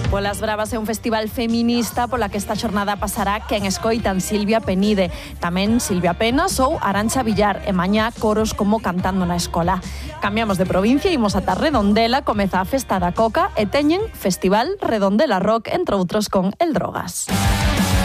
Polas Bravas é un festival feminista pola que esta xornada pasará quen escoitan Silvia Penide, tamén Silvia Penas ou Arantxa Villar, e mañá coros como Cantando na Escola. Cambiamos de provincia e imos ata Redondela, comeza a festa da Coca e teñen Festival Redondela Rock, entre outros con El Drogas.